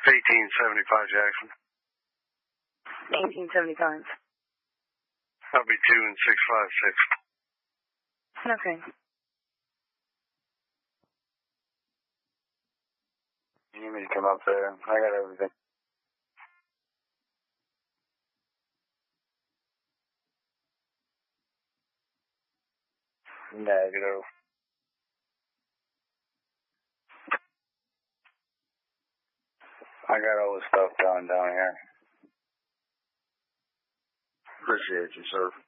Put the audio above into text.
1875 Jackson. 1875. I'll be 2 and 656. Okay. You need me to come up there? I got everything. Negative. I got all the stuff down here. Appreciate you, sir.